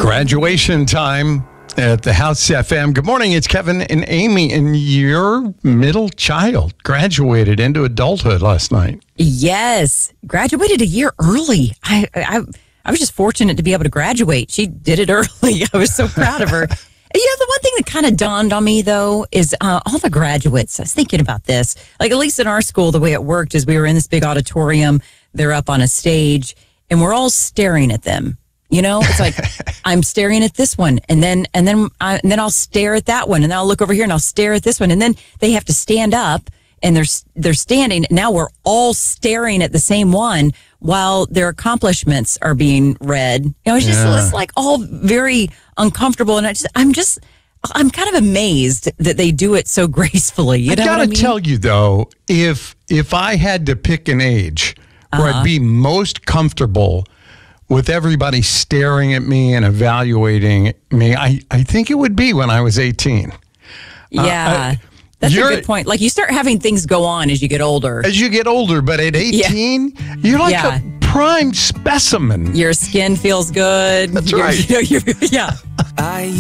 Graduation time at the House FM. Good morning, it's Kevin and Amy, and your middle child graduated into adulthood last night. Yes, graduated a year early. I was just fortunate to be able to graduate. She did it early. I was so proud of her. The one thing that kind of dawned on me, though, is all the graduates. I was thinking about this. Like, at least in our school, the way it worked is we were in this big auditorium. They're up on a stage, and we're all staring at them. It's like I'm staring at this one, and then I'll stare at that one, and then I'll look over here and I'll stare at this one, and then they have to stand up, and they're standing. Now we're all staring at the same one while their accomplishments are being read. It's like all very uncomfortable, and I'm kind of amazed that they do it so gracefully. You know what I mean? Tell you though, if I had to pick an age where I'd be most comfortable with everybody staring at me and evaluating me, I think it would be when I was 18. Yeah, that's a good point. Like, you start having things go on as you get older. But at 18, you're like a prime specimen. Your skin feels good. That's right. Yeah.